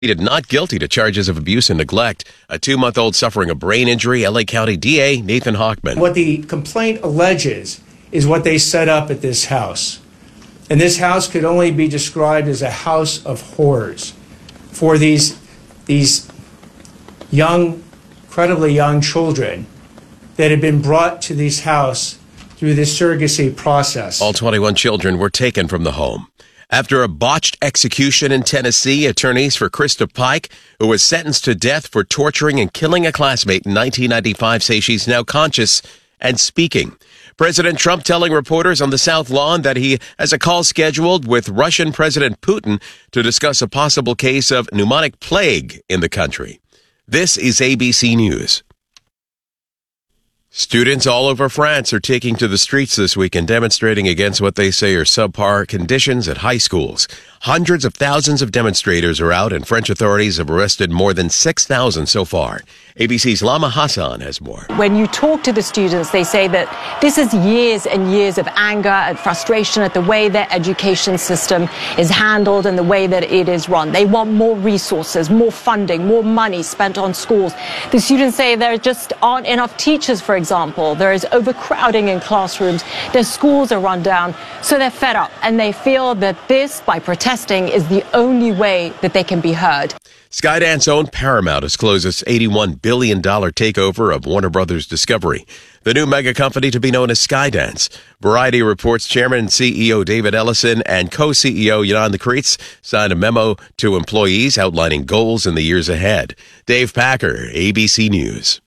Pleaded not guilty to charges of abuse and neglect. A 2-month-old suffering a brain injury. LA County DA Nathan Hochman. What the complaint alleges is what they set up at this house. And this house could only be described as a house of horrors for these young, incredibly young children that had been brought to this house through this surrogacy process. All 21 children were taken from the home. After a botched execution in Tennessee, attorneys for Krista Pike, who was sentenced to death for torturing and killing a classmate in 1995, say she's now conscious and speaking. President Trump telling reporters on the South Lawn that he has a call scheduled with Russian President Putin to discuss a possible case of pneumonic plague in the country. This is ABC News. Students all over France are taking to the streets this week and demonstrating against what they say are subpar conditions at high schools. Hundreds of thousands of demonstrators are out, and French authorities have arrested more than 6,000 so far. ABC's Lama Hassan has more. When you talk to the students, they say that this is years and years of anger and frustration at the way their education system is handled and the way that it is run. They want more resources, more funding, more money spent on schools. The students say there just aren't enough teachers, for example. There is overcrowding in classrooms. Their schools are run down. So they're fed up, and they feel that this, by protesting, is the only way that they can be heard. Skydance owned Paramount has closed its $81 billion takeover of Warner Brothers Discovery, the new mega company to be known as Skydance. Variety reports Chairman and CEO David Ellison and co-CEO Jan de Kreetz signed a memo to employees outlining goals in the years ahead. Dave Packer, ABC News.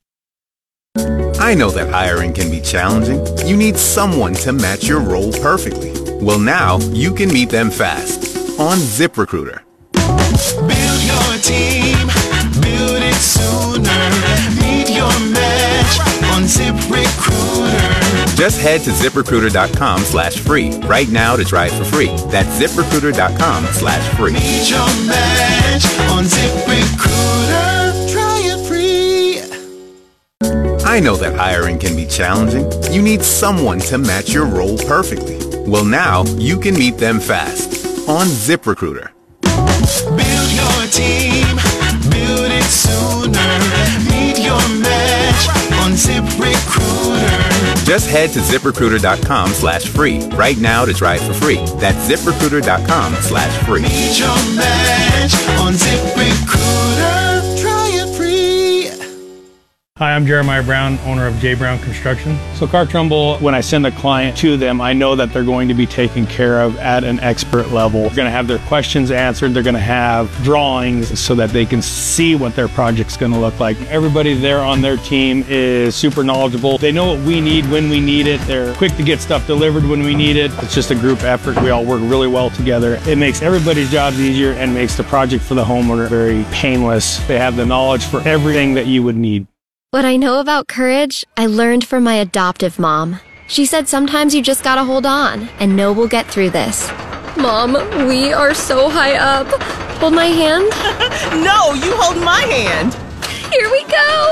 I know that hiring can be challenging. You need someone to match your role perfectly. Well, now you can meet them fast on ZipRecruiter. Build your team, build it sooner. Meet your match on ZipRecruiter. Just head to ZipRecruiter.com/free right now to try it for free. That's ZipRecruiter.com/free. Meet your match on ZipRecruiter. Try it free. I know that hiring can be challenging. You need someone to match your role perfectly. Well, now you can meet them fast on ZipRecruiter. Build your team, build it sooner. Meet your match on ZipRecruiter. Just head to ZipRecruiter.com/free right now to try it for free. That's ZipRecruiter.com/free. Meet your match on ZipRecruiter. Try it free. Hi, I'm Jeremiah Brown, owner of J. Brown Construction. So Car Trumbull, when I send a client to them, I know that they're going to be taken care of at an expert level. They're going to have their questions answered. They're going to have drawings so that they can see what their project's going to look like. Everybody there on their team is super knowledgeable. They know what we need when we need it. They're quick to get stuff delivered when we need it. It's just a group effort. We all work really well together. It makes everybody's jobs easier and makes the project for the homeowner very painless. They have the knowledge for everything that you would need. What I know about courage, I learned from my adoptive mom. She said sometimes you just gotta hold on and know we'll get through this. Mom, we are so high up. Hold my hand. No, you hold my hand. Here we go.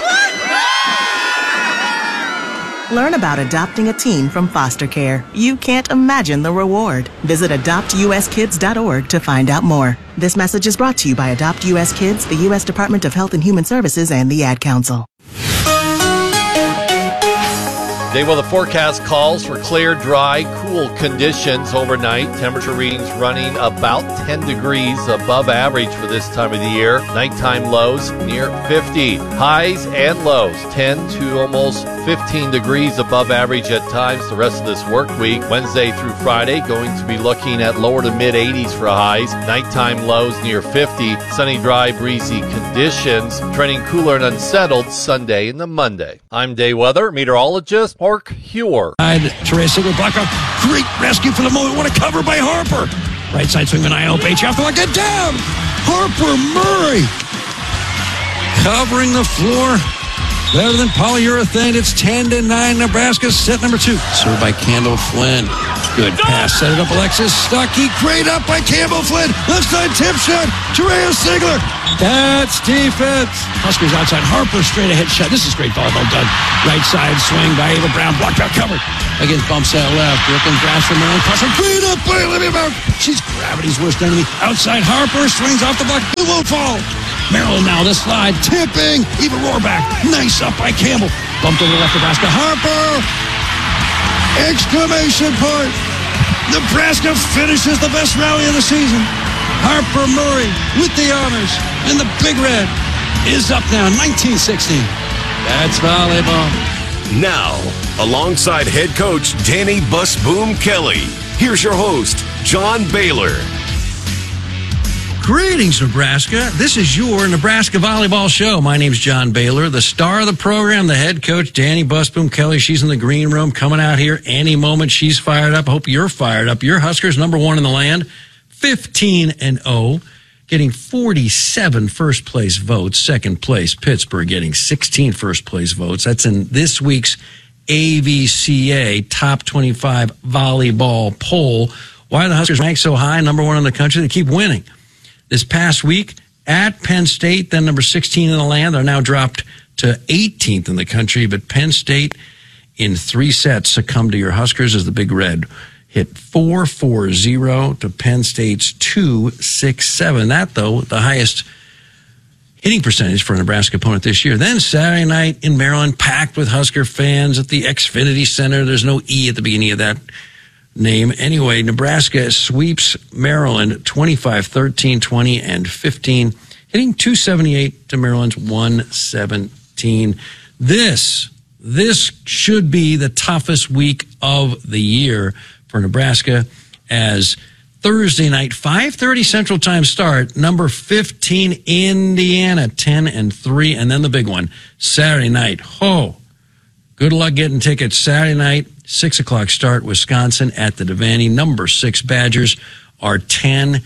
Learn about adopting a teen from foster care. You can't imagine the reward. Visit adoptuskids.org to find out more. This message is brought to you by Adopt US Kids, the U.S. Department of Health and Human Services, and the Ad Council. Today, well, the forecast calls for clear, dry, cool conditions overnight. Temperature readings running about 10 degrees above average for this time of the year. Nighttime lows near 50. Highs and lows 10 to almost 15 degrees above average at times the rest of this work week. Wednesday through Friday, going to be looking at lower to mid-80s for highs. Nighttime lows near 50. Sunny, dry, breezy conditions. Trending cooler and unsettled Sunday into Monday. I'm Day Weather meteorologist Mark Hewer. Teresa Rebecca, great rescue for the moment. What a cover by Harper. Right side swing on ILH after like it down. Harper Murray covering the floor. Better than polyurethane. It's 10-9. Nebraska set number 2. Served by Kendall Flynn. Good pass. Set it up, Alexis Stuckey. Great up by Campbell Flynn. Left side tip shot. Terea Sigler. That's defense. Huskers outside. Harper straight ahead shot. This is great volleyball done. Right side swing by Ava Brown. Blocked out, covered. Against bumps out left. Brooklyn grabs from Maryland. Crosser. Great up by Olivia Mark. She's gravity's worst enemy. Outside Harper. Swings off the block. It won't fall. Maryland now the slide. Tipping. Eva Rohrback. Nice up by Campbell. Bumped over left Nebraska. Harper. Exclamation point. Nebraska finishes the best rally of the season. Harper Murray with the honors. And the Big Red is up now, 19-16. That's volleyball. Now, alongside head coach Danny Busboom Kelly, here's your host, John Baylor. Greetings, Nebraska. This is your Nebraska Volleyball Show. My name's John Baylor, the star of the program, the head coach, Danny Busboom Kelly. She's in the green room coming out here any moment. She's fired up. I hope you're fired up. Your Huskers, number one in the land, 15-0, getting 47 first-place votes. Second place, Pittsburgh, getting 16 first-place votes. That's in this week's AVCA Top 25 Volleyball Poll. Why are the Huskers ranked so high, number one in the country? They keep winning. This past week at Penn State, then number 16 in the land, they're now dropped to 18th in the country. But Penn State, in 3 sets, succumbed to your Huskers as the Big Red hit 4-4-0 to Penn State's 2-6-7. That, though, the highest hitting percentage for a Nebraska opponent this year. Then Saturday night in Maryland, packed with Husker fans at the Xfinity Center. There's no E at the beginning of that name. Anyway, Nebraska sweeps Maryland 25-13, 20, and 15, hitting 278 to Maryland's 117. This should be the toughest week of the year for Nebraska, as Thursday night, 5:30 Central Time start, number 15 Indiana, 10-3, and then the big one, Saturday night. Good luck getting tickets Saturday night. 6 o'clock start, Wisconsin at the Devaney. Number 6 Badgers are 10-4.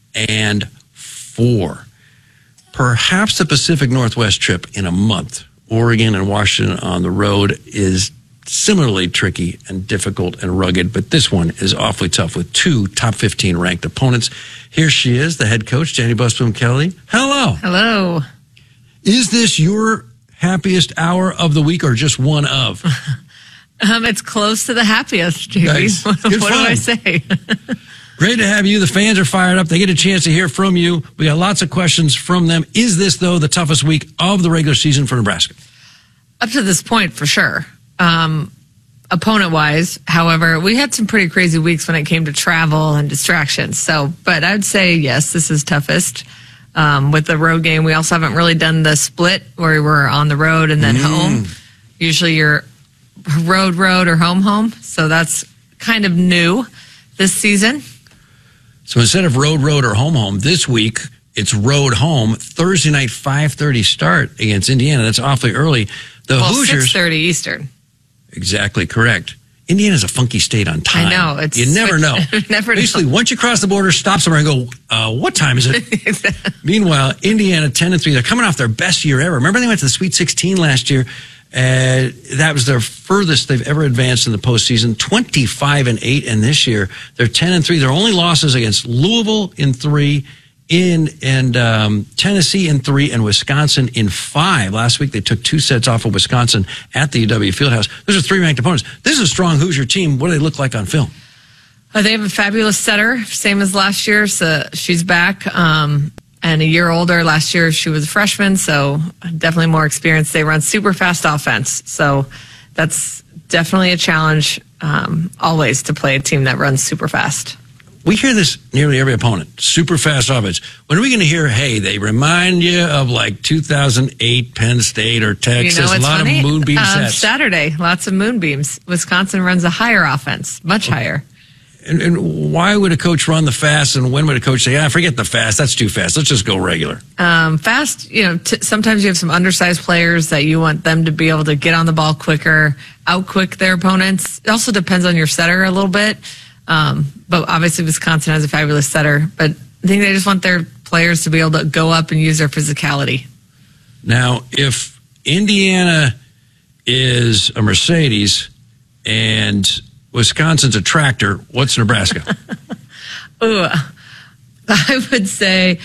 Perhaps the Pacific Northwest trip in a month, Oregon and Washington on the road, is similarly tricky and difficult and rugged, but this one is awfully tough with 2 top 15 ranked opponents. Here she is, the head coach, Danny Busboom Kelly. Hello. Hello. Is this your happiest hour of the week or just one of? It's close to the happiest, JB. Nice. What do I say? Great to have you. The fans are fired up. They get a chance to hear from you. We got lots of questions from them. Is this, though, the toughest week of the regular season for Nebraska? Up to this point, for sure. Opponent-wise, however, we had some pretty crazy weeks when it came to travel and distractions. But I'd say, yes, this is toughest. With the road game, we also haven't really done the split where we're on the road and then home. Usually you're road or home. So that's kind of new this season. So instead of road or home, this week it's road home. Thursday night, 5:30 start against Indiana. That's awfully early. The Hoosiers, 6:30 Eastern. Exactly correct. Indiana's a funky state on time. I know. You never know. Basically, once you cross the border, stop somewhere and go, what time is it? Meanwhile, Indiana 10-3. They're coming off their best year ever. Remember they went to the Sweet 16 last year? That was their furthest they've ever advanced in the postseason, 25-8, and this year they're 10-3. Their only losses against Louisville in 3, Tennessee in 3, and Wisconsin in 5. Last week they took 2 sets off of Wisconsin at the UW Fieldhouse. Those are 3 ranked opponents. This is a strong Hoosier team. What do they look like on film? They have a fabulous setter, same as last year. So she's back. And a year older. Last year she was a freshman, so definitely more experience. They run super fast offense, so that's definitely a challenge always to play a team that runs super fast. We hear this nearly every opponent, super fast offense. When are we going to hear, hey, they remind you of like 2008 Penn State or Texas? You know, a lot funny? Of moonbeam sets. Saturday, lots of moonbeams. Wisconsin runs a higher offense, much higher. And why would a coach run the fast, and when would a coach say, forget the fast, that's too fast, let's just go regular? Fast, sometimes you have some undersized players that you want them to be able to get on the ball quicker, out-quick their opponents. It also depends on your setter a little bit. But obviously Wisconsin has a fabulous setter. But I think they just want their players to be able to go up and use their physicality. Now, if Indiana is a Mercedes and Wisconsin's a tractor. What's Nebraska? Ooh, I would say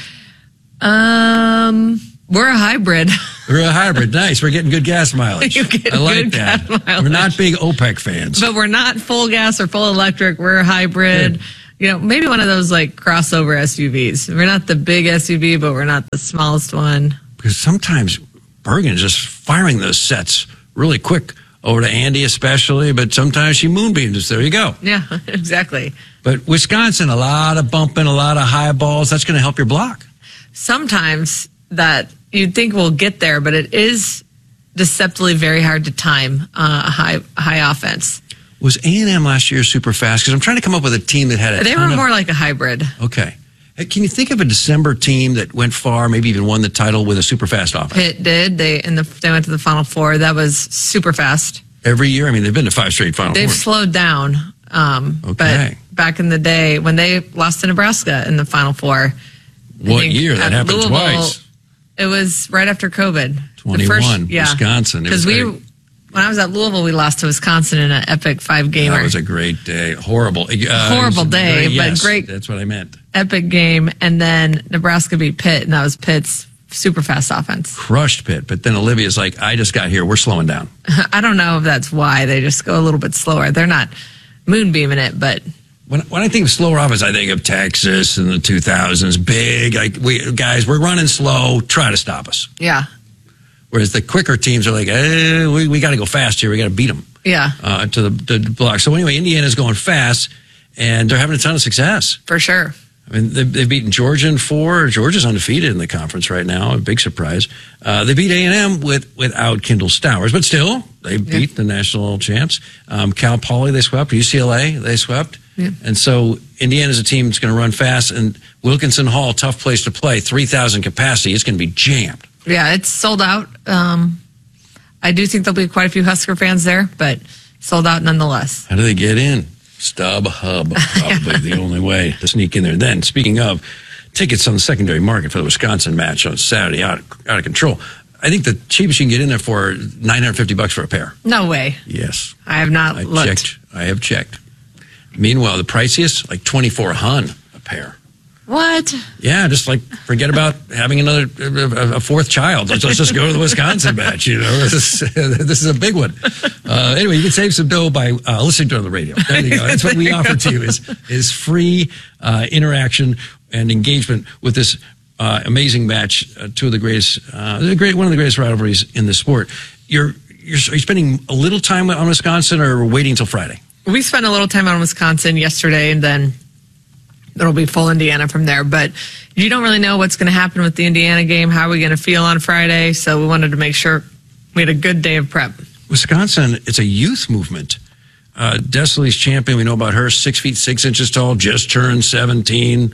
we're a hybrid. We're a hybrid. Nice. We're getting good gas mileage. I like that. We're not big OPEC fans. But we're not full gas or full electric. We're a hybrid. Good. Maybe one of those like crossover SUVs. We're not the big SUV, but we're not the smallest one. Because sometimes Bergen is just firing those sets really quick over to Andy especially, but sometimes she moonbeams us. There you go. Yeah, exactly. But Wisconsin, a lot of bumping, a lot of high balls. That's going to help your block. Sometimes that you'd think we'll get there, but it is deceptively very hard to time high offense. Was A&M last year super fast? Because I'm trying to come up with a team that had They were more like a hybrid. Okay. Can you think of a December team that went far, maybe even won the title with a super fast offense? Pitt did. They went to the Final Four. That was super fast. Every year? I mean, they've been to 5 straight Final They've Fours. slowed down. But back in the day, when they lost to Nebraska in the Final Four. What year? That happened Louisville, twice. It was right after COVID. 21, Wisconsin. Because when I was at Louisville, we lost to Wisconsin in an epic 5-gamer. That was a great day. Horrible. Horrible day, but great. That's what I meant. Epic game. And then Nebraska beat Pitt, and that was Pitt's super fast offense. Crushed Pitt. But then Olivia's like, I just got here. We're slowing down. I don't know if that's why. They just go a little bit slower. They're not moonbeaming it, but... When I think of slower offense, I think of Texas in the 2000s. Big, we're running slow. Try to stop us. Yeah. Whereas the quicker teams are like, we got to go fast here. We got to beat them. Yeah. To the block. So anyway, Indiana's going fast, and they're having a ton of success. For sure. I mean, they've beaten Georgia in 4. Georgia's undefeated in the conference right now. A big surprise. They beat A&M without Kendall Stowers, but still, they beat the national champs. Cal Poly, they swept. UCLA, they swept. Yeah. And so Indiana's a team that's going to run fast, and Wilkinson Hall, tough place to play, 3,000 capacity. It's going to be jammed. Yeah, it's sold out. I do think there'll be quite a few Husker fans there, but sold out nonetheless. How do they get in? StubHub, probably the only way to sneak in there. Then, speaking of tickets on the secondary market for the Wisconsin match on Saturday, out of control. I think the cheapest you can get in there for $950 for a pair. No way. Yes. I have not looked. I have checked. Meanwhile, the priciest, like $2,400 a pair. What? Yeah, just like forget about having a fourth child. Let's just go to the Wisconsin match. This is a big one. Anyway, you can save some dough by listening to it on the radio. There you go. That's what we offer to you is free interaction and engagement with this amazing match. Two of the greatest, one of the greatest rivalries in the sport. Are you spending a little time on Wisconsin, or waiting until Friday? We spent a little time on Wisconsin yesterday, and then it'll be full Indiana from there. But you don't really know what's going to happen with the Indiana game. How are we going to feel on Friday? So we wanted to make sure we had a good day of prep. Wisconsin, it's a youth movement. Desley's champion, we know about her, 6 feet 6 inches tall, just turned 17.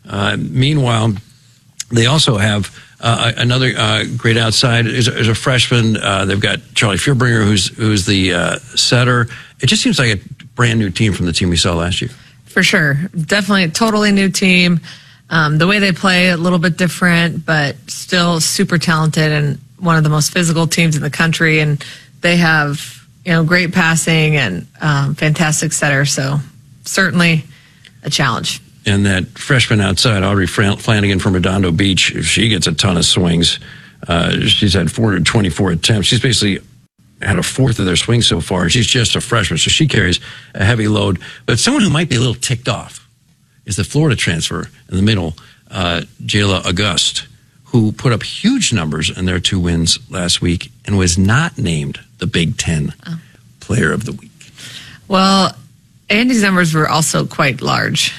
Meanwhile, they also have another great outside is a freshman. They've got Charlie Fearbringer, who's the setter. It just seems like a brand new team from the team we saw last year. For sure. Definitely a totally new team. The way they play, a little bit different, but still super talented and one of the most physical teams in the country. And they have, great passing and fantastic setter. So certainly a challenge. And that freshman outside, Audrey Flanagan from Redondo Beach, she gets a ton of swings. She's had 424 attempts. She's basically had a fourth of their swings so far. She's just a freshman, so she carries a heavy load. But someone who might be a little ticked off is the Florida transfer in the middle, Jayla Auguste, who put up huge numbers in their 2 wins last week and was not named the Big Ten Player of the Week. Well, Andy's numbers were also quite large.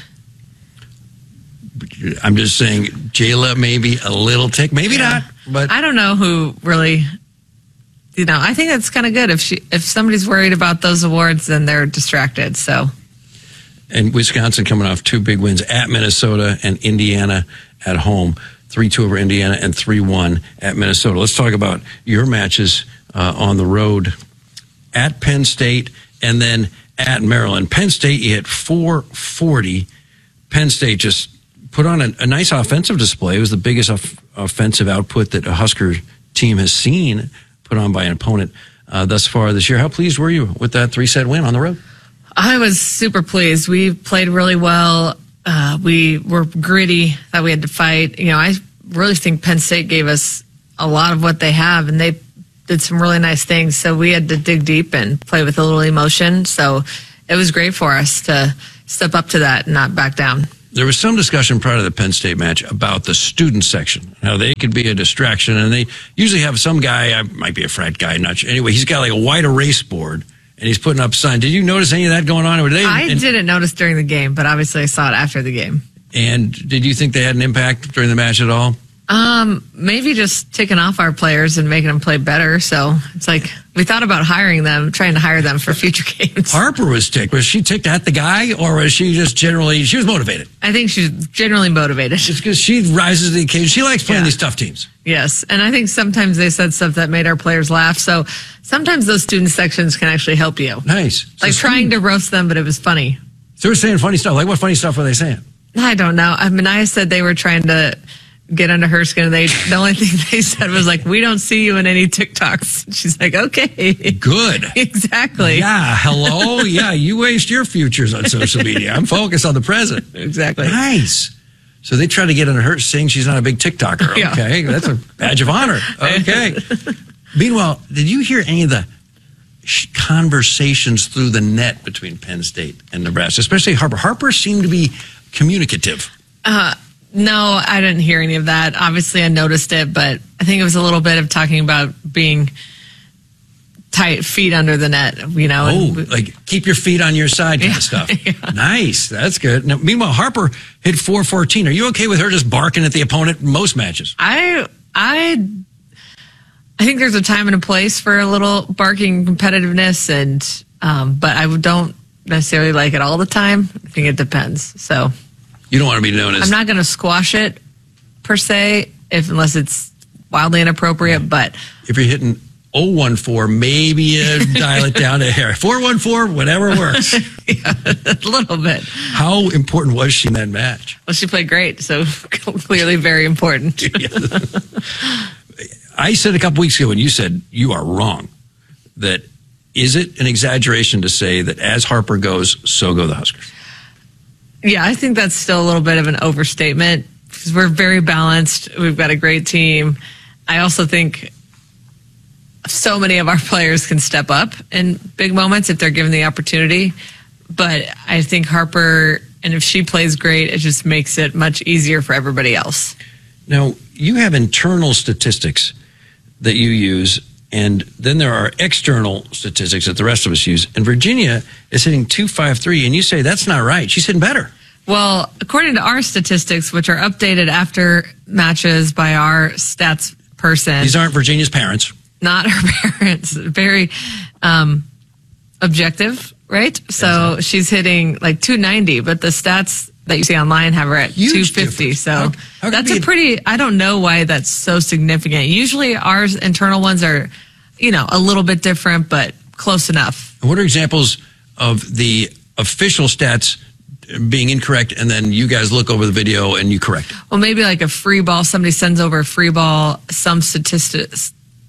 I'm just saying, Jayla maybe a little tick, maybe not. But I don't know who really... I think that's kind of good. If somebody's worried about those awards, then they're distracted. So, and Wisconsin coming off 2 big wins at Minnesota and Indiana at home, 3-2 over Indiana and 3-1 at Minnesota. Let's talk about your matches on the road at Penn State and then at Maryland. Penn State, you hit 440. Penn State just put on a nice offensive display. It was the biggest offensive output that a Husker team has seen put on by an opponent thus far this year. How pleased were you with that 3-set win on the road? I was super pleased. We played really well. We were gritty that we had to fight. I really think Penn State gave us a lot of what they have, and they did some really nice things. So we had to dig deep and play with a little emotion. So it was great for us to step up to that and not back down. There was some discussion prior to the Penn State match about the student section, how they could be a distraction, and they usually have some guy, might be a frat guy, not sure. Anyway, he's got like a white erase board, and he's putting up signs. Did you notice any of that going on? I didn't notice during the game, but obviously I saw it after the game. And did you think they had an impact during the match at all? Maybe just taking off our players and making them play better. So it's like we thought about trying to hire them for future games. Harper was ticked. Was she ticked at the guy, or was she just she was motivated? I think she's generally motivated. It's because she rises to the occasion. She likes playing these tough teams. Yes, and I think sometimes they said stuff that made our players laugh. So sometimes those student sections can actually help you. Nice. Like trying to roast them, but it was funny. So they were saying funny stuff. Like what funny stuff were they saying? I don't know. Mania said they were trying to get under her skin. The only thing they said was like, "We don't see you in any TikToks." She's like, "Okay, good, exactly." Yeah, hello, yeah. You waste your futures on social media. I'm focused on the present. Exactly. Nice. So they try to get under her, saying she's not a big TikToker. Yeah. Okay, that's a badge of honor. Okay. Meanwhile, did you hear any of the conversations through the net between Penn State and Nebraska, especially Harper? Harper seemed to be communicative. No, I didn't hear any of that. Obviously, I noticed it, but I think it was a little bit of talking about being tight, feet under the net, like keep your feet on your side kind of stuff. Yeah. Nice. That's good. Now, meanwhile, Harper hit 414. Are you okay with her just barking at the opponent in most matches? I think there's a time and a place for a little barking competitiveness, and but I don't necessarily like it all the time. I think it depends. So you don't want to be known as... I'm not going to squash it, per se, unless it's wildly inappropriate, but... If you're hitting 014, maybe you dial it down to hair. 414, whatever works. Yeah, a little bit. How important was she in that match? Well, she played great, so clearly very important. I said a couple weeks ago when you said you are wrong, that is it an exaggeration to say that as Harper goes, so go the Huskers? Yeah, I think that's still a little bit of an overstatement because we're very balanced. We've got a great team. I also think so many of our players can step up in big moments if they're given the opportunity. But I think Harper, and if she plays great, it just makes it much easier for everybody else. Now, you have internal statistics that you use, and then there are external statistics that the rest of us use. And Virginia is hitting .253, and you say that's not right. She's hitting better. Well, according to our statistics, which are updated after matches by our stats person. These aren't Virginia's parents. Not her parents. Very objective, right? So she's hitting like 290, but the stats that you see online have her at 250. So that's a pretty, I don't know why that's so significant. Usually our internal ones are, a little bit different, but close enough. And what are examples of the official stats being incorrect, and then you guys look over the video and you correct it? Well, maybe like a free ball. Somebody sends over a free ball. Some statisticians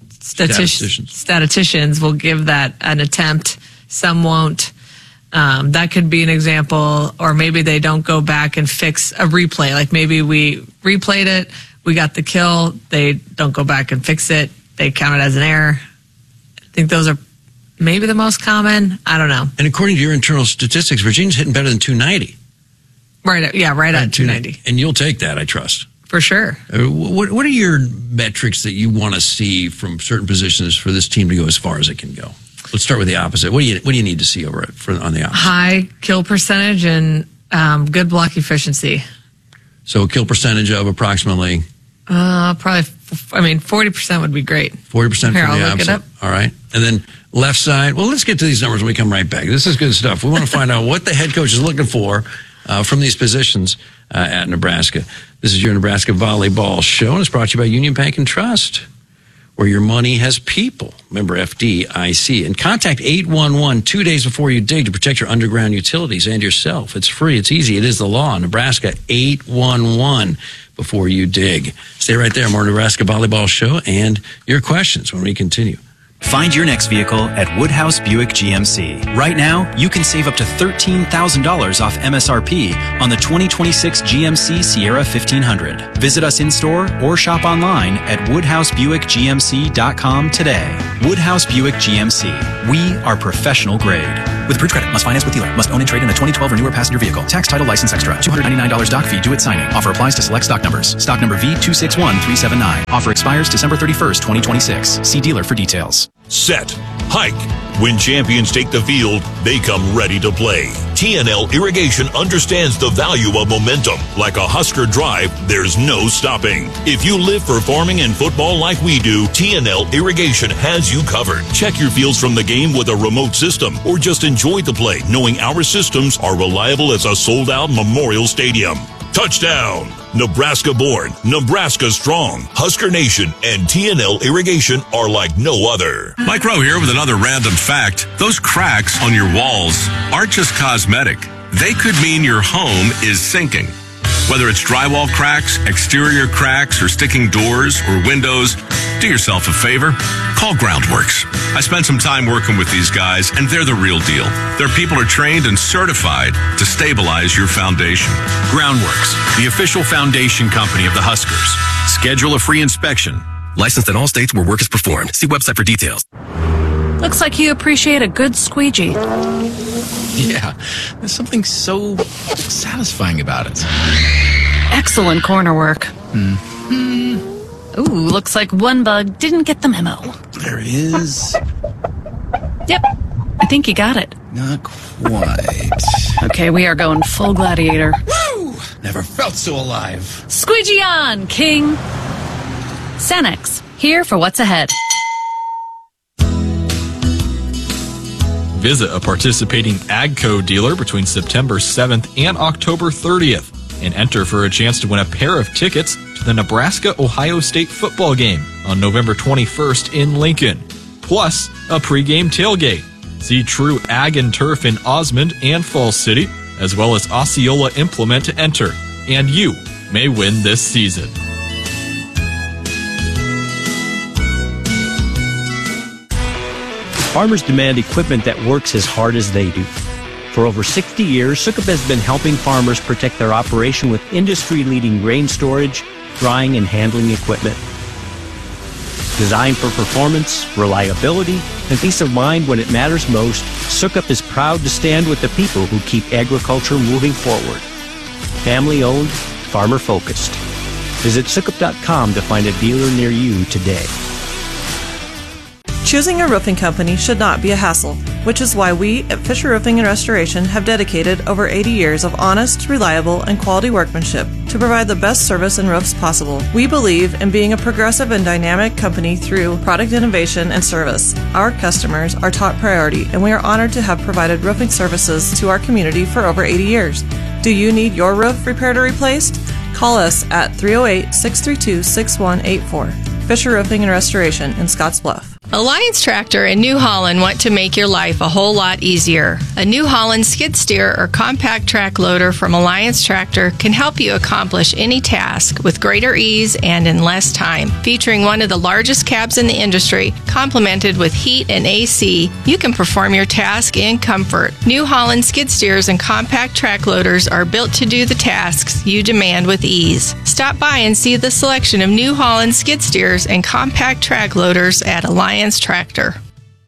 will give that an attempt. Some won't. That could be an example. Or maybe they don't go back and fix a replay. Like maybe we replayed it, we got the kill, they don't go back and fix it. They count it as an error. I think those are maybe the most common. I don't know. And according to your internal statistics, Virginia's hitting better than 290. Right at 290. And you'll take that, I trust. For sure. What are your metrics that you want to see from certain positions for this team to go as far as it can go? Let's start with the opposite. What do you need to see over it on the opposite? High kill percentage and good block efficiency. So kill percentage of approximately? Probably, 40% would be great. 40% Here, from I'll the look opposite. it up. All right. And then left side. Well, let's get to these numbers when we come right back. This is good stuff. We want to find out what the head coach is looking for from these positions at Nebraska. This is your Nebraska Volleyball Show, and it's brought to you by Union Bank and Trust, where your money has people. Member FDIC. And contact 811 2 days before you dig to protect your underground utilities and yourself. It's free. It's easy. It is the law. Nebraska 811 before you dig. Stay right there. More Nebraska Volleyball Show and your questions when we continue. Find your next vehicle at Woodhouse Buick GMC. Right now, you can save up to $13,000 off MSRP on the 2026 GMC Sierra 1500. Visit us in-store or shop online at WoodhouseBuickGMC.com today. Woodhouse Buick GMC. We are professional grade. With approved credit, must finance with dealer. Must own and trade in a 2012 or newer passenger vehicle. Tax, title, license extra. $299 doc fee due at signing. Offer applies to select stock numbers. Stock number V261379. Offer expires December 31st, 2026. See dealer for details. Set. Hike. When champions take the field, they come ready to play. TNL Irrigation understands the value of momentum. Like a Husker drive, there's no stopping. If you live for farming and football like we do, TNL Irrigation has you covered. Check your fields from the game with a remote system, or just enjoy the play, knowing our systems are reliable as a sold-out Memorial Stadium. Touchdown! Nebraska born, Nebraska strong. Husker Nation and TNL Irrigation are like no other. Mike Rowe here with another random fact. Those cracks on your walls aren't just cosmetic. They could mean your home is sinking. Whether it's drywall cracks, exterior cracks, or sticking doors or windows, do yourself a favor. Call Groundworks. I spent some time working with these guys, and they're the real deal. Their people are trained and certified to stabilize your foundation. Groundworks, the official foundation company of the Huskers. Schedule a free inspection. Licensed in all states where work is performed. See website for details. Looks like you appreciate a good squeegee. Yeah, there's something so satisfying about it. Excellent corner work. Ooh, looks like one bug didn't get the memo. There is. Yep, I think you got it. Not quite. Okay, we are going full gladiator. Woo! Never felt so alive. Squeegee on, King! Cenex, here for what's ahead. Visit a participating AGCO dealer between September 7th and October 30th and enter for a chance to win a pair of tickets to the Nebraska-Ohio State football game on November 21st in Lincoln, plus a pregame tailgate. See True Ag and Turf in Osmond and Falls City, as well as Osceola Implement to enter, and you may win this season. Farmers demand equipment that works as hard as they do. For over 60 years, Sukup has been helping farmers protect their operation with industry-leading grain storage, drying, and handling equipment. Designed for performance, reliability, and peace of mind when it matters most, Sukup is proud to stand with the people who keep agriculture moving forward. Family-owned, farmer-focused. Visit Sukup.com to find a dealer near you today. Choosing a roofing company should not be a hassle, which is why we at Fisher Roofing and Restoration have dedicated over 80 years of honest, reliable, and quality workmanship to provide the best service and roofs possible. We believe in being a progressive and dynamic company through product innovation and service. Our customers are top priority, and we are honored to have provided roofing services to our community for over 80 years. Do you need your roof repaired or replaced? Call us at 308-632-6184. Fisher Roofing and Restoration in Scotts Bluff. Alliance Tractor in New Holland want to make your life a whole lot easier. A New Holland skid steer or compact track loader from Alliance Tractor can help you accomplish any task with greater ease and in less time. Featuring one of the largest cabs in the industry, complemented with heat and AC, you can perform your task in comfort. New Holland skid steers and compact track loaders are built to do the tasks you demand with ease. Stop by and see the selection of New Holland skid steers and compact track loaders at Alliance Tractor.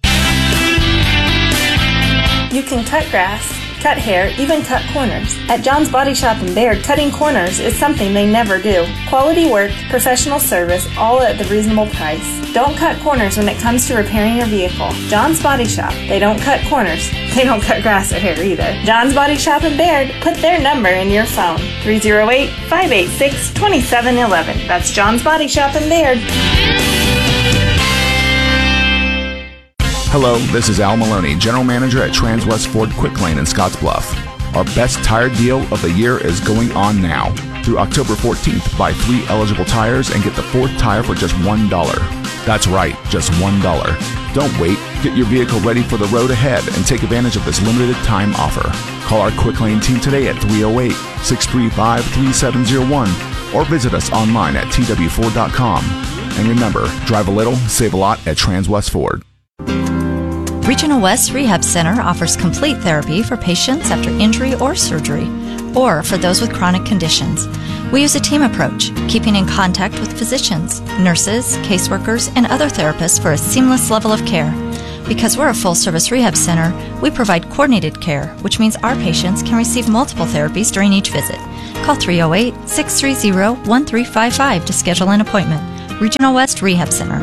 You can cut grass, cut hair, even cut corners. At John's Body Shop in Baird, cutting corners is something they never do. Quality work, professional service, all at the reasonable price. Don't cut corners when it comes to repairing your vehicle. John's Body Shop. They don't cut corners. They don't cut grass or hair either. John's Body Shop in Baird. Put their number in your phone. 308-586-2711. That's John's Body Shop in Baird. Hello, this is Al Maloney, General Manager at Transwest Ford Quick Lane in Scottsbluff. Our best tire deal of the year is going on now. Through October 14th, buy 3 eligible tires and get the 4th tire for just $1. That's right, just $1. Don't wait. Get your vehicle ready for the road ahead and take advantage of this limited time offer. Call our Quick Lane team today at 308-635-3701 or visit us online at twford.com. And remember, drive a little, save a lot at Transwest Ford. Regional West Rehab Center offers complete therapy for patients after injury or surgery, or for those with chronic conditions. We use a team approach, keeping in contact with physicians, nurses, caseworkers, and other therapists for a seamless level of care. Because we're a full-service rehab center, we provide coordinated care, which means our patients can receive multiple therapies during each visit. Call 308-630-1355 to schedule an appointment. Regional West Rehab Center.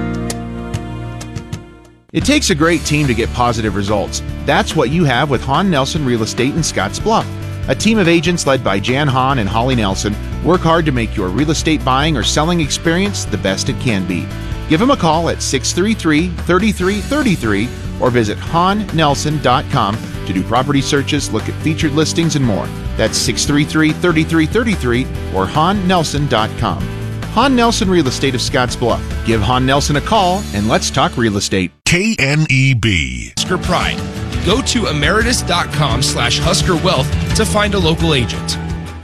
It takes a great team to get positive results. That's what you have with Hahn Nelson Real Estate in Scotts Bluff. A team of agents led by Jan Hahn and Holly Nelson work hard to make your real estate buying or selling experience the best it can be. Give them a call at 633-3333 or visit HahnNelson.com to do property searches, look at featured listings, and more. That's 633-3333 or HahnNelson.com. Hahn Nelson Real Estate of Scotts Bluff. Give Hahn Nelson a call and let's talk real estate. KNEB. Husker Pride. Go to emeritus.com/Husker Wealth to find a local agent.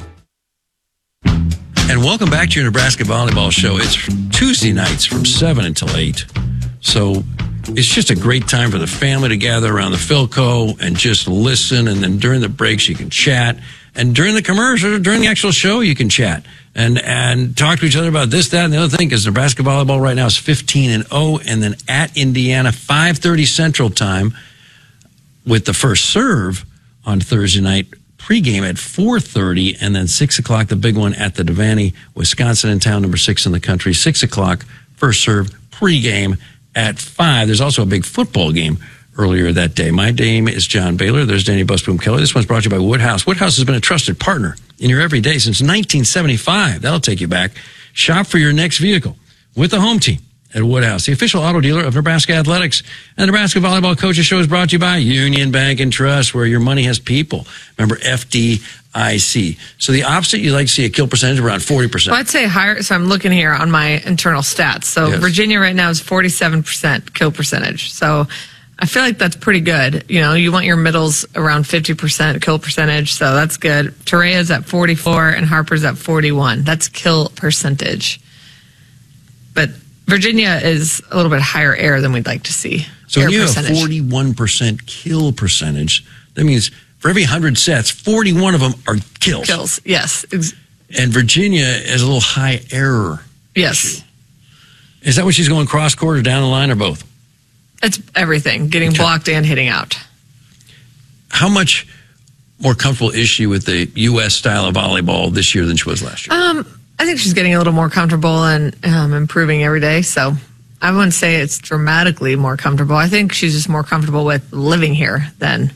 And welcome back to your Nebraska Volleyball Show. It's Tuesday nights from 7 until 8. So it's just a great time for the family to gather around the Philco and just listen. And then during the breaks, you can chat. And during the commercial, during the actual show, you can chat and talk to each other about this, that, and the other thing. Because Nebraska Volleyball right now is 15-0. And then at Indiana, 5:30 Central Time with the first serve on Thursday night. Pregame at 4:30, and then 6 o'clock, the big one at the Devaney, Wisconsin in town, number 6 in the country. 6 o'clock, first serve, pregame at 5. There's also a big football game earlier that day. My name is John Baylor. There's Danny Busboom Kelly. This one's brought to you by Woodhouse. Woodhouse has been a trusted partner in your everyday since 1975. That'll take you back. Shop for your next vehicle with the home team at Woodhouse, the official auto dealer of Nebraska Athletics. And the Nebraska Volleyball Coaches Show is brought to you by Union Bank and Trust, where your money has people. Remember, FDIC. So the opposite, you like to see a kill percentage of around 40%. Well, I'd say higher. So I'm looking here on my internal stats. So Yes. Virginia right now is 47% kill percentage. So I feel like that's pretty good. You know, you want your middles around 50% kill percentage. So that's good. Torreya's at 44 and Harper's at 41. That's kill percentage. But Virginia is a little bit higher air than we'd like to see. So air when you have percentage. 41% kill percentage, that means for every 100 sets, 41 of them are kills. Kills, yes. And Virginia is a little high error. Yes. Is that when she's going cross court or down the line or both? It's everything, getting blocked and hitting out. How much more comfortable is she with the U.S. style of volleyball this year than she was last year? I think she's getting a little more comfortable and improving every day. So I wouldn't say it's dramatically more comfortable. I think she's just more comfortable with living here than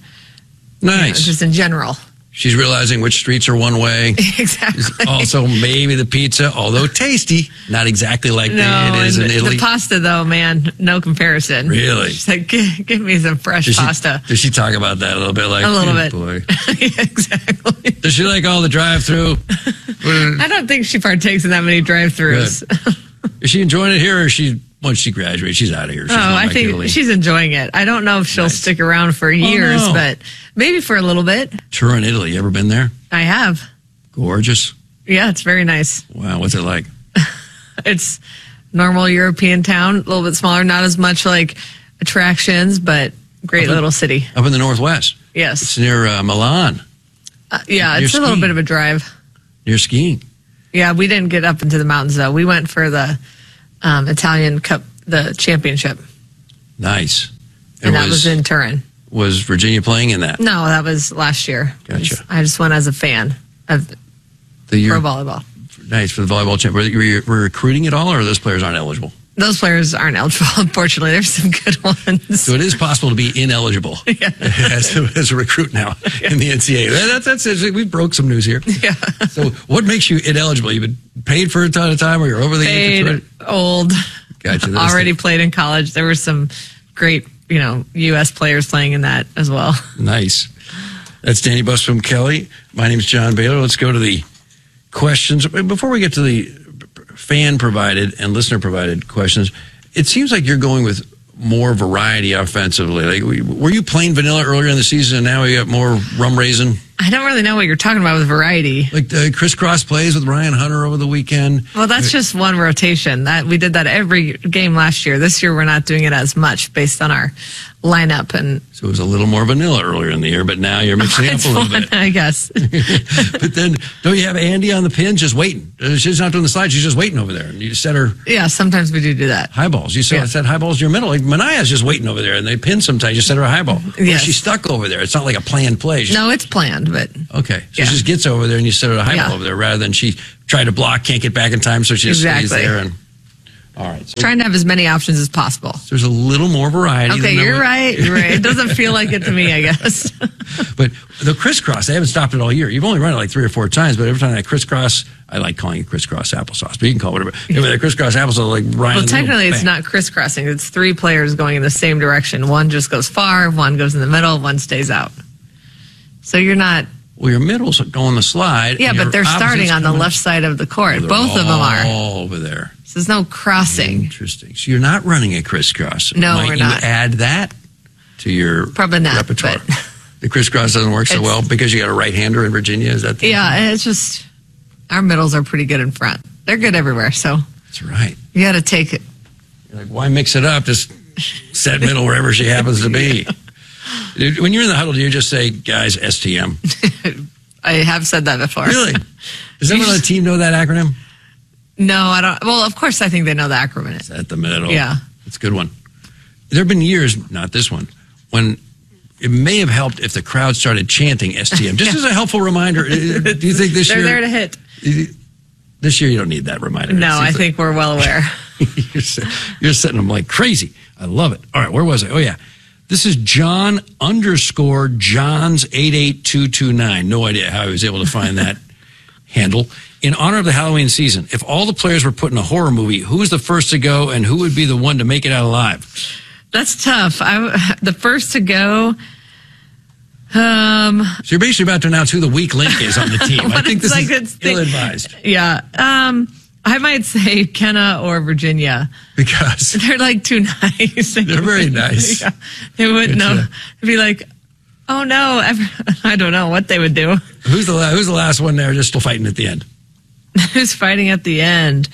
just in general. She's realizing which streets are one way. Exactly. Also, maybe the pizza, although tasty, not exactly like it is in Italy. The pasta, though, man, no comparison. Really? She's like, give me some fresh pasta. Does she talk about that a little bit? Like, A little bit. Boy. Yeah, exactly. Does she like all the drive-through? I don't think she partakes in that many drive-thrus. Is she enjoying it here, or once she graduates, she's out of here? She's going I back to think Italy. she's enjoying it. I don't know if she'll stick around for years, no. but maybe for a little bit. Turin, Italy. You ever been there? I have. Gorgeous. Yeah, it's very nice. Wow, what's it like? It's normal European town, a little bit smaller, not as much like attractions, but great little city. Up in the Northwest. Yes. It's near Milan. Yeah, Near it's a little skiing. bit of a drive. Near skiing. Yeah, we didn't get up into the mountains though. We went for the Italian Cup, the championship, Nice. and that was in Turin. Was Virginia playing in that? No, that was last year. Gotcha. I just went as a fan of The year, pro volleyball. Nice, for the volleyball champ. Were you recruiting at all, or those players aren't eligible? Those players aren't eligible, unfortunately. There's some good ones. So it is possible to be ineligible as a recruit now in the NCAA. That's it. We broke some news here. Yeah. So what makes you ineligible? You've been paid for a ton of time, or you're over the age? Paid, old, Gotcha. already played in college. There were some great, U.S. players playing in that as well. Nice. That's Danny Busboom Kelly. My name's John Baylor. Let's go to the questions. Before we get to the fan-provided and listener-provided questions, it seems like you're going with more variety offensively. Like, were you plain vanilla earlier in the season, and now you got more rum raisin? I don't really know what you're talking about with variety. Like the crisscross plays with Ryan Hunter over the weekend. Well, that's just one rotation. That we did that every game last year. This year, we're not doing it as much based on our lineup. And so it was a little more vanilla earlier in the year, but now you're mixing it up a little bit. I guess. But then, don't you have Andy on the pins just waiting? She's not doing the slide. She's just waiting over there. And you just set her. Yeah, sometimes we do that. High balls. You set high balls to your middle. Like Manaya's just waiting over there, and they pin sometimes. You set her a high ball. Yes. She's stuck over there. It's not like a planned play. No, it's planned, but. Okay. So she just gets over there, and you set her a high ball over there rather than she tried to block, can't get back in time, so she just stays there. And all right. So trying to have as many options as possible. There's a little more variety. Okay, you're right. It doesn't feel like it to me, I guess. But the crisscross, they haven't stopped it all year. You've only run it like 3 or 4 times, but every time that crisscross, I like calling it crisscross applesauce, but you can call it whatever. Anyway, the crisscross applesauce, like Ryan. Well, technically, it's not crisscrossing. It's 3 players going in the same direction. One just goes far, one goes in the middle, one stays out. So you're not. Well, your middles go on the slide. Yeah, but they're starting on the left side of the court. Both of them are. All over there. So there's no crossing. Interesting. So you're not running a crisscross. No, Might we're not. you add that to your probably not, repertoire? The crisscross doesn't work so well because you got a right-hander in Virginia? Is that the it's just our middles are pretty good in front. They're good everywhere, so. That's right. You got to take it. You're like, why mix it up? Just set middle wherever she happens to be. When you're in the huddle, do you just say, guys, STM? I have said that before. Really? Does everyone on the team know that acronym? No, I don't. Well, of course, I think they know the acronym. It's at the middle. Yeah. It's a good one. There have been years, not this one, when it may have helped if the crowd started chanting STM. Just as a helpful reminder, do you think this year? They're there to hit. This year you don't need that reminder. No, I think we're well aware. You're setting them like crazy. I love it. All right, where was I? Oh, yeah. This is John _ John's 88229. No idea how he was able to find that handle. In honor of the Halloween season, if all the players were put in a horror movie, who's the first to go and who would be the one to make it out alive? That's tough. The first to go. So you're basically about to announce who the weak link is on the team. I think this is ill-advised. Yeah. I might say Kenna or Virginia. Because? They're like too nice. They're very nice. Yeah. They wouldn't know. They'd be like, oh no. I don't know what they would do. Who's the last one there just still fighting at the end? Who's fighting at the end?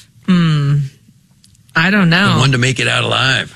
I don't know. The one to make it out alive.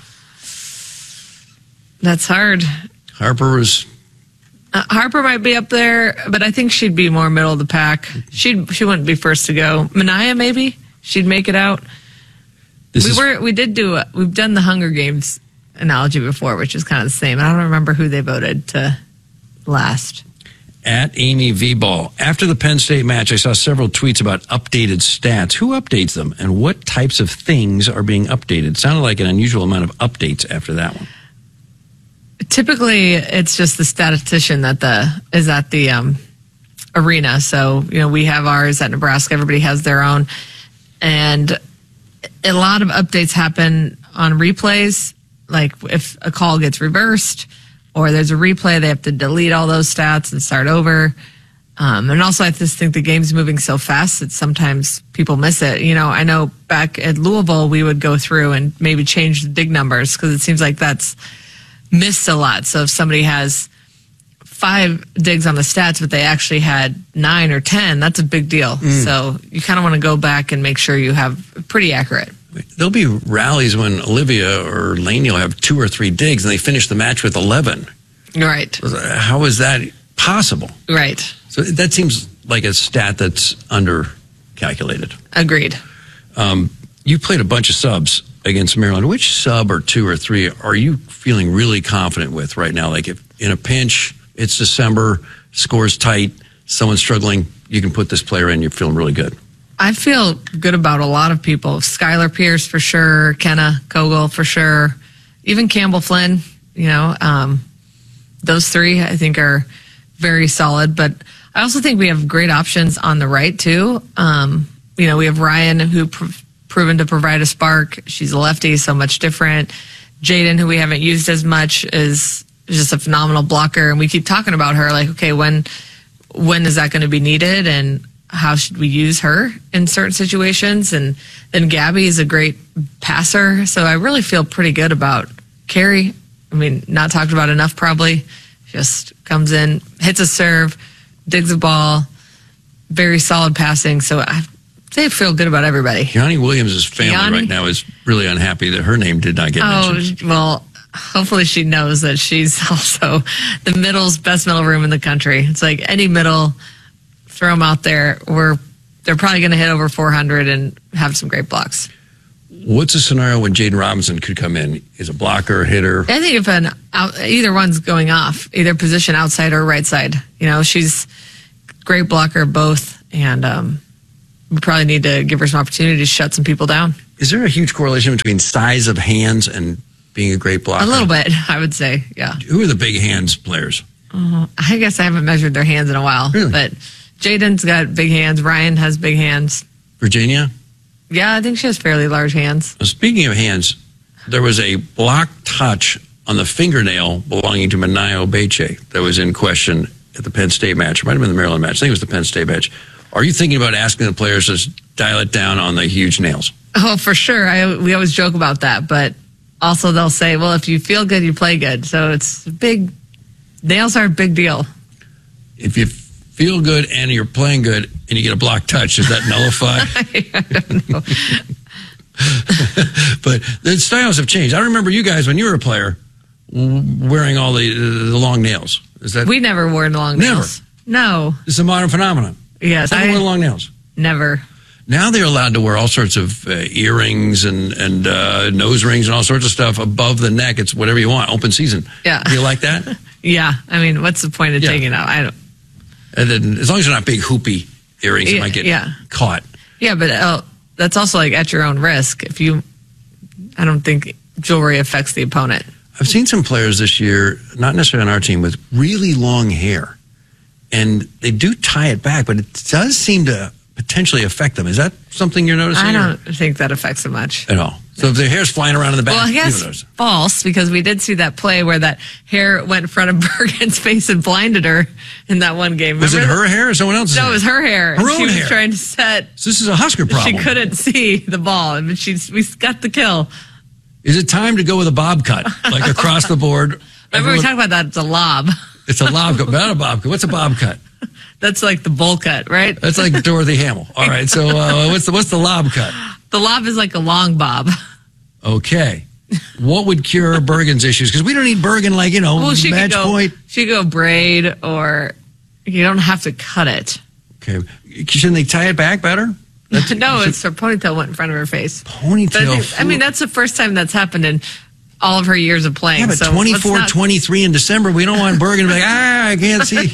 That's hard. Harper might be up there, but I think she'd be more middle of the pack. She wouldn't be first to go. Manaya, maybe she'd make it out. We've done the Hunger Games analogy before, which is kind of the same. I don't remember who they voted to last. At Amy V. Ball. After the Penn State match, I saw several tweets about updated stats. Who updates them, and what types of things are being updated? Sounded like an unusual amount of updates after that one. Typically, it's just the statistician that is at the arena. So, we have ours at Nebraska. Everybody has their own. And a lot of updates happen on replays. Like if a call gets reversed or there's a replay, they have to delete all those stats and start over. And also, I just think the game's moving so fast that sometimes people miss it. I know back at Louisville, we would go through and maybe change the dig numbers because it seems like that's missed a lot. So if somebody has 5 digs on the stats, but they actually had 9 or 10, that's a big deal. So you kind of want to go back and make sure you have pretty accurate. There'll be rallies when Olivia or Laney will have 2 or 3 digs and they finish the match with 11. Right. How is that possible? Right. So that seems like a stat that's under-calculated. Agreed. You played a bunch of subs against Maryland. Which sub or 2 or 3 are you feeling really confident with right now? Like if in a pinch, it's December, score's tight, someone's struggling, you can put this player in, you're feeling really good. I feel good about a lot of people. Skylar Pierce for sure, Kenna Kogel for sure, even Campbell Flynn, those 3 I think are very solid. But I also think we have great options on the right too. We have Ryan who proven to provide a spark. She's a lefty, so much different. Jaden, who we haven't used as much, is just a phenomenal blocker. And we keep talking about her like, okay, when is that going to be needed? And how should we use her in certain situations? And then Gabby is a great passer. So I really feel pretty good about Carrie. I mean, not talked about enough probably. Just comes in, hits a serve, digs a ball, very solid passing. So they feel good about everybody. Yanni Williams' family right now is really unhappy that her name did not get mentioned. Well, hopefully she knows that she's also the middle's best middle room in the country. It's like any middle, throw them out there. They're probably going to hit over 400 and have some great blocks. What's a scenario when Jaden Robinson could come in? Is a blocker, hitter? I think if either one's going off, either position outside or right side. She's great blocker both, and we probably need to give her some opportunity to shut some people down. Is there a huge correlation between size of hands and being a great blocker? A little bit, I would say, yeah. Who are the big hands players? I guess I haven't measured their hands in a while, really? But Jaden's got big hands. Ryan has big hands. Virginia? Yeah, I think she has fairly large hands. Well, speaking of hands, there was a block touch on the fingernail belonging to Manayo Beche that was in question at the Penn State match. It might have been the Maryland match. I think it was the Penn State match. Are you thinking about asking the players to dial it down on the huge nails? Oh, for sure. We always joke about that, but also they'll say, well, if you feel good, you play good. So it's big. Nails are a big deal. If you feel good and you're playing good and you get a block touch, does that nullify? I don't know. But the styles have changed. I remember you guys when you were a player wearing all the long nails. Is that we never wore long nails. No. It's a modern phenomenon. Yes. I never wore long nails. Never. Now they're allowed to wear all sorts of earrings and nose rings and all sorts of stuff above the neck. It's whatever you want. Open season. Yeah. Do you like that? Yeah. I mean, what's the point of taking it out? I don't. And then, as long as they're not big hoopy earrings, that might get caught. Yeah, but that's also like at your own risk. I don't think jewelry affects the opponent. I've seen some players this year, not necessarily on our team, with really long hair. And they do tie it back, but it does seem to potentially affect them. Is that something you're noticing? I don't think that affects them much. At all. So if their hair's flying around in the back, well, I guess false, because we did see that play where that hair went in front of Bergen's face and blinded her in that one game. Was it her hair or someone else's hair? No, it was her hair. Her own she was hair. trying to set. So this is a Husker problem. She couldn't see the ball, and we got the kill. Is it time to go with a bob cut, like across the board? Remember we talked about that? It's a lob. It's a lob cut, not a bob cut. What's a bob cut? That's like the bowl cut, right? That's like Dorothy Hamill. All right, so what's the lob cut? The lob is like a long bob. Okay. What would cure Bergen's issues? Because we don't need Bergen like, match point. She could go braid, or you don't have to cut it. Okay. Shouldn't they tie it back better? No, it's her ponytail went in front of her face. Ponytail. I mean, that's the first time that's happened in all of her years of playing. Yeah, but 24-23 in December, we don't want Bergen to be like, I can't see.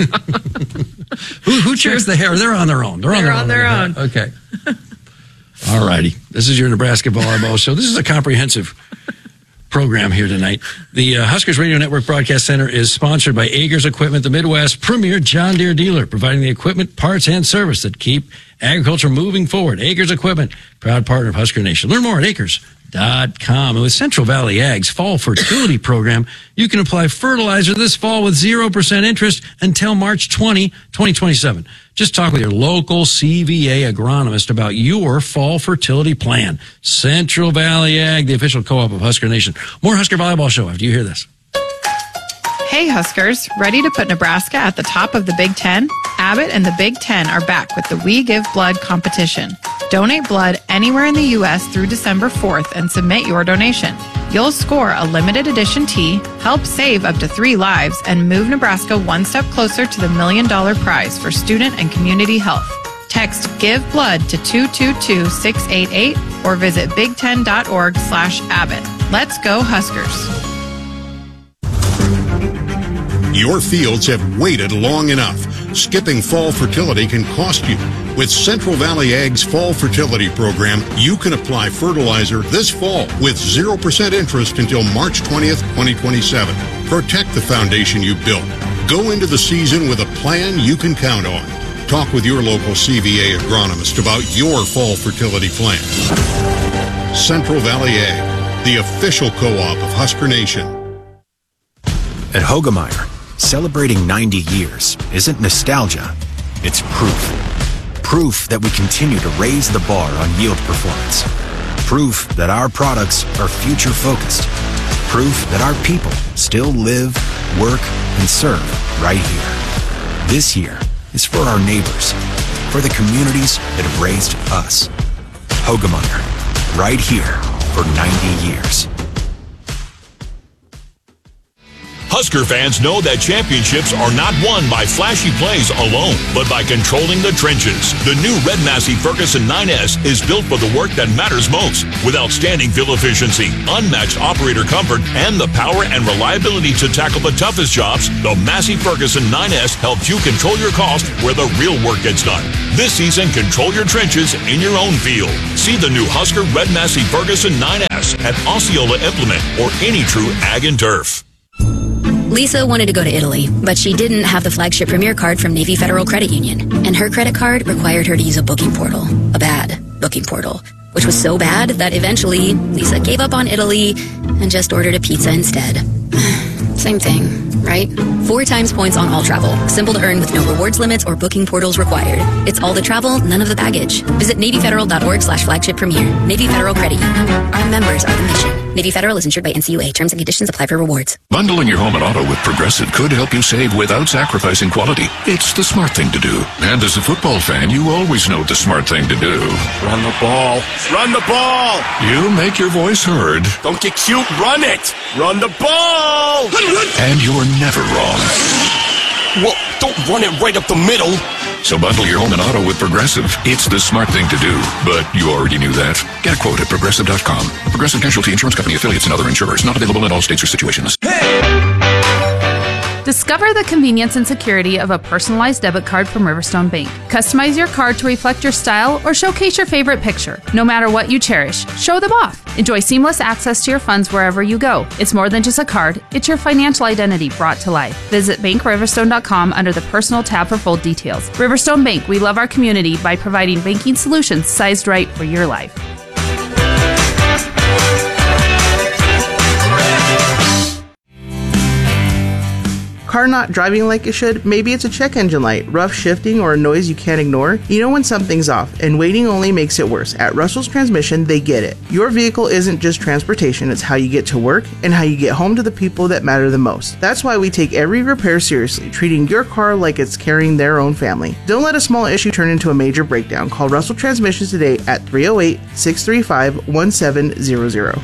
Who checks the hair? They're on their own. They're on their own. Okay. All righty. This is your Nebraska Volleyball Show. This is a comprehensive program here tonight. The Huskers Radio Network Broadcast Center is sponsored by Agers Equipment, the Midwest premier John Deere dealer, providing the equipment, parts, and service that keep agriculture moving forward. Agers Equipment, proud partner of Husker Nation. Learn more at acres.com. And with Central Valley Ag's Fall Fertility Program, you can apply fertilizer this fall with 0% interest until March 2027. Just talk with your local CVA agronomist about your fall fertility plan. Central Valley Ag, the official co-op of Husker Nation. More Husker Volleyball Show after you hear this. Hey Huskers, ready to put Nebraska at the top of the Big Ten? Abbott and the Big Ten are back with the We Give Blood competition. Donate blood anywhere in the U.S. through December 4th and submit your donation. You'll score a limited edition tee, help save up to 3 lives, and move Nebraska one step closer to the $1 million prize for student and community health. Text Give Blood to 222-688 or visit big10.org/Abbott. Let's go Huskers. Your fields have waited long enough. Skipping fall fertility can cost you. With Central Valley Ag's Fall Fertility Program, you can apply fertilizer this fall with 0% interest until March 20th, 2027. Protect the foundation you built. Go into the season with a plan you can count on. Talk with your local CVA agronomist about your fall fertility plan. Central Valley Ag, the official co-op of Husker Nation. At Hoegemeyer, celebrating 90 years isn't nostalgia, it's proof. Proof that we continue to raise the bar on yield performance. Proof that our products are future-focused. Proof that our people still live, work, and serve right here. This year is for our neighbors, for the communities that have raised us. Hoegemeyer, right here for 90 years. Husker fans know that championships are not won by flashy plays alone, but by controlling the trenches. The new Red Massey Ferguson 9S is built for the work that matters most, with outstanding fuel efficiency, unmatched operator comfort, and the power and reliability to tackle the toughest jobs. The Massey Ferguson 9S helps you control your cost where the real work gets done. This season, control your trenches in your own field. See the new Husker Red Massey Ferguson 9S at Osceola Implement or any true Ag and Turf. Lisa wanted to go to Italy, but she didn't have the flagship Premier card from Navy Federal Credit Union, and her credit card required her to use a booking portal, a bad booking portal, which was so bad that eventually Lisa gave up on Italy and just ordered a pizza instead. Same thing, right? 4 times points on all travel. Simple to earn with no rewards limits or booking portals required. It's all the travel, none of the baggage. Visit NavyFederal.org/flagship premier. Navy Federal Credit Union. Our members are the mission. Navy Federal is insured by NCUA. Terms and conditions apply for rewards. Bundling your home and auto with Progressive could help you save without sacrificing quality. It's the smart thing to do. And as a football fan, you always know the smart thing to do. Run the ball. Run the ball. You make your voice heard. Don't get cute. Run it. Run the ball. And you're never wrong. Well, don't run it right up the middle. So bundle your home and auto with Progressive. It's the smart thing to do. But you already knew that. Get a quote at Progressive.com. Progressive Casualty Insurance Company affiliates and other insurers. Not available in all states or situations. Discover the convenience and security of a personalized debit card from Riverstone Bank. Customize your card to reflect your style or showcase your favorite picture. No matter what you cherish, show them off. Enjoy seamless access to your funds wherever you go. It's more than just a card, it's your financial identity brought to life. Visit BankRiverstone.com under the Personal tab for full details. Riverstone Bank, we love our community by providing banking solutions sized right for your life. Car not driving like it should? Maybe it's a check engine light, rough shifting, or a noise you can't ignore? You know when something's off, and waiting only makes it worse. At Russell's Transmission, they get it. Your vehicle isn't just transportation, it's how you get to work and how you get home to the people that matter the most. That's why we take every repair seriously, treating your car like it's carrying their own family. Don't let a small issue turn into a major breakdown. Call Russell Transmissions today at 308-635-1700.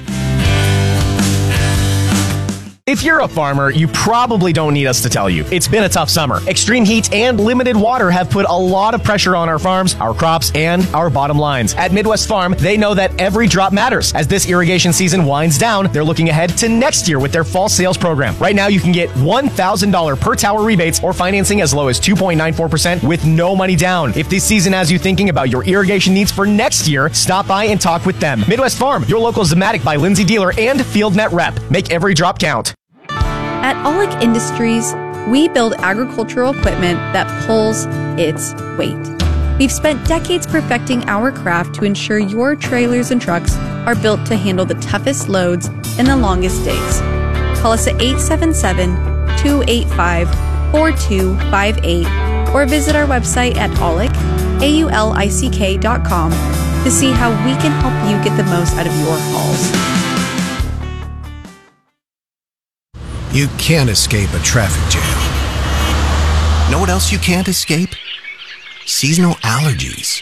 If you're a farmer, you probably don't need us to tell you. It's been a tough summer. Extreme heat and limited water have put a lot of pressure on our farms, our crops, and our bottom lines. At Midwest Farm, they know that every drop matters. As this irrigation season winds down, they're looking ahead to next year with their fall sales program. Right now, you can get $1,000 per tower rebates or financing as low as 2.94% with no money down. If this season has you thinking about your irrigation needs for next year, stop by and talk with them. Midwest Farm, your local Zematic by Lindsay dealer and FieldNet rep. Make every drop count. At Aulick Industries, we build agricultural equipment that pulls its weight. We've spent decades perfecting our craft to ensure your trailers and trucks are built to handle the toughest loads and the longest days. Call us at 877-285-4258 or visit our website at aulick.com to see how we can help you get the most out of your hauls. You can't escape a traffic jam. Know what else you can't escape? Seasonal allergies.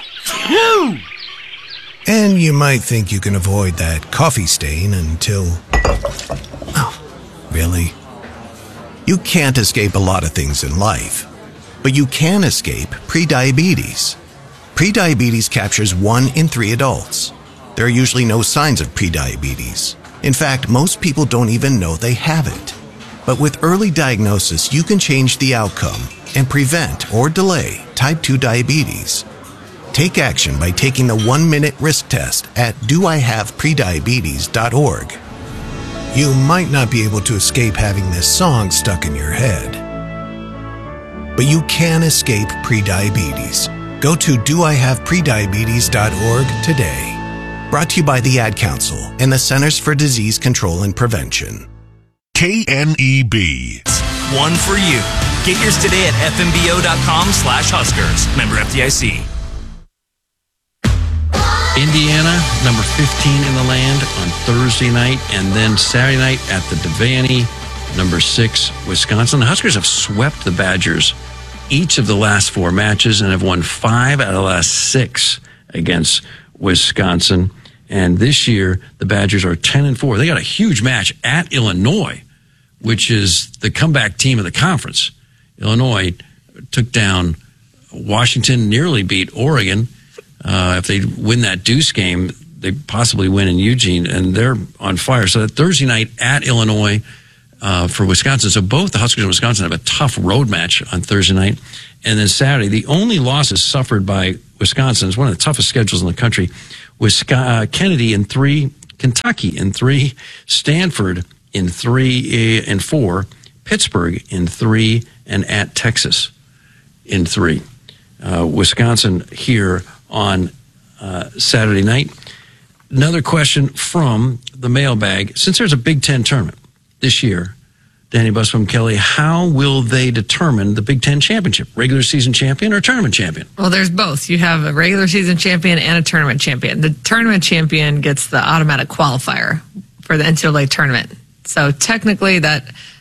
And you might think you can avoid that coffee stain until... Oh, really? You can't escape a lot of things in life, but you can escape prediabetes. Prediabetes captures 1 in 3 adults. There are usually no signs of prediabetes. In fact, most people don't even know they have it. But with early diagnosis, you can change the outcome and prevent or delay type 2 diabetes. Take action by taking the 1-minute risk test at doihaveprediabetes.org. You might not be able to escape having this song stuck in your head, but you can escape prediabetes. Go to doihaveprediabetes.org today. Brought to you by the Ad Council and the Centers for Disease Control and Prevention. KNEB. One for you. Get yours today at fmbo.com/Huskers. Member FDIC. Indiana, number 15 in the land on Thursday night, and then Saturday night at the Devaney, number 6, Wisconsin. The Huskers have swept the Badgers each of the last 4 matches and have won 5 out of the last 6 against Wisconsin. And this year, the Badgers are 10-4. They got a huge match at Illinois which is the comeback team of the conference. Illinois took down Washington, nearly beat Oregon. If they win that Deuce game, they possibly win in Eugene, and they're on fire. So that Thursday night at Illinois for Wisconsin. So both the Huskers and Wisconsin have a tough road match on Thursday night. And then Saturday, the only losses suffered by Wisconsin is one of the toughest schedules in the country. Kennedy in 3, Kentucky in 3, Stanford in 3 and 4, Pittsburgh in 3, and at Texas in 3. Wisconsin here on Saturday night. Another question from the mailbag. Since there's a Big Ten tournament this year, Danny Busboom, Kelly, how will they determine the Big Ten championship? Regular season champion or tournament champion? Well, there's both. You have a regular season champion and a tournament champion. The tournament champion gets the automatic qualifier for the NCAA tournament. So technically that